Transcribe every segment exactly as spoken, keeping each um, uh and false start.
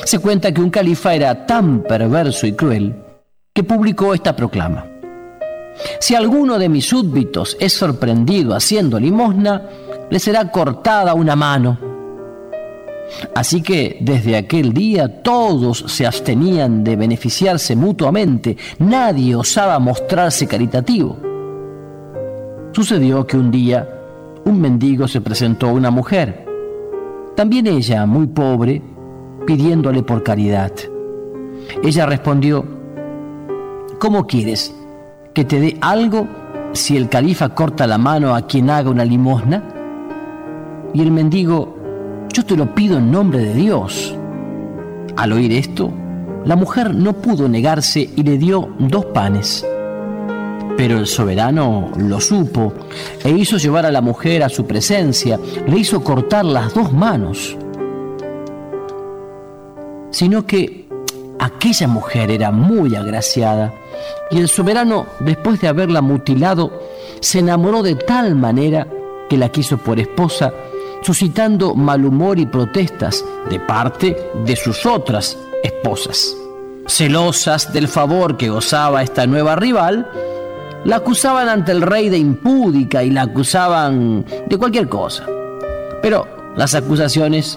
Se cuenta que un califa era tan perverso y cruel que publicó esta proclama: si alguno de mis súbditos es sorprendido haciendo limosna, le será cortada una mano. Así que desde aquel día todos se abstenían de beneficiarse mutuamente, nadie osaba mostrarse caritativo. Sucedió que un día un mendigo se presentó a una mujer, también ella muy pobre, pidiéndole por caridad. Ella respondió: ¿cómo quieres que te dé algo si el califa corta la mano a quien haga una limosna? Y el mendigo: yo te lo pido en nombre de Dios. Al oír esto, la mujer no pudo negarse y le dio dos panes. Pero el soberano lo supo e hizo llevar a la mujer a su presencia, le hizo cortar las dos manos. Sino que aquella mujer era muy agraciada y el soberano, después de haberla mutilado, se enamoró de tal manera que la quiso por esposa, suscitando mal humor y protestas de parte de sus otras esposas. Celosas del favor que gozaba esta nueva rival, la acusaban ante el rey de impúdica y la acusaban de cualquier cosa. Pero las acusaciones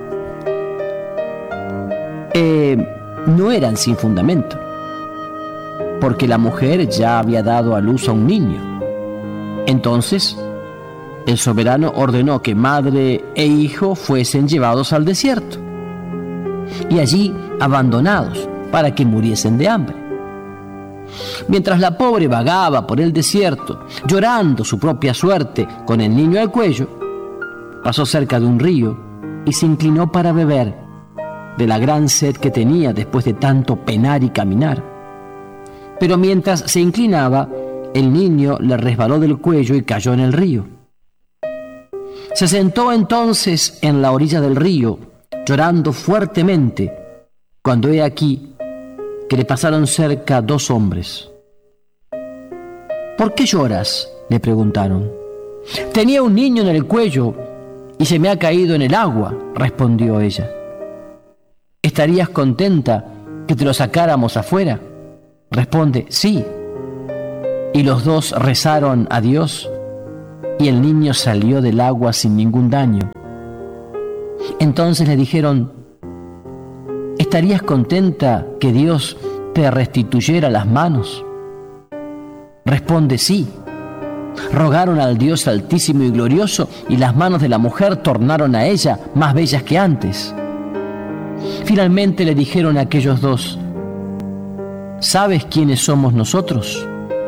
eh, no eran sin fundamento, porque la mujer ya había dado a luz a un niño. Entonces el soberano ordenó que madre e hijo fuesen llevados al desierto y allí abandonados para que muriesen de hambre. Mientras la pobre vagaba por el desierto, llorando su propia suerte con el niño al cuello, pasó cerca de un río y se inclinó para beber de la gran sed que tenía después de tanto penar y caminar. Pero mientras se inclinaba, el niño le resbaló del cuello y cayó en el río. Se sentó entonces en la orilla del río, llorando fuertemente, cuando he aquí que le pasaron cerca dos hombres. ¿Por qué lloras?, le preguntaron. Tenía un niño en el cuello y se me ha caído en el agua, respondió ella. ¿Estarías contenta que te lo sacáramos afuera? Responde: sí. Y los dos rezaron a Dios y el niño salió del agua sin ningún daño. Entonces le dijeron: ¿estarías contenta que Dios te restituyera las manos? Responde: sí. Rogaron al Dios altísimo y glorioso y las manos de la mujer tornaron a ella más bellas que antes. Finalmente le dijeron a aquellos dos: ¿sabes quiénes somos nosotros?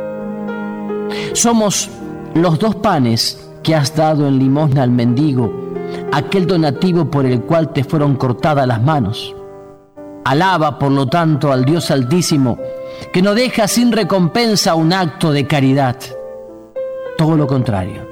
Somos los dos panes que has dado en limosna al mendigo, aquel donativo por el cual te fueron cortadas las manos. Alaba, por lo tanto, al Dios Altísimo, que no deja sin recompensa un acto de caridad. Todo lo contrario.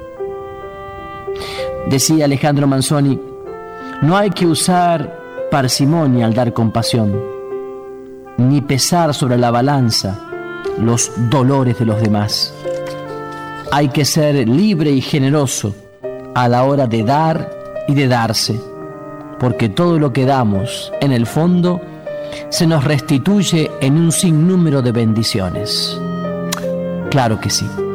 Decía Alejandro Manzoni: no hay que usar parsimonia al dar compasión, ni pesar sobre la balanza los dolores de los demás. Hay que ser libre y generoso a la hora de dar y de darse, porque todo lo que damos, en el fondo, se nos restituye en un sinnúmero de bendiciones. Claro que sí.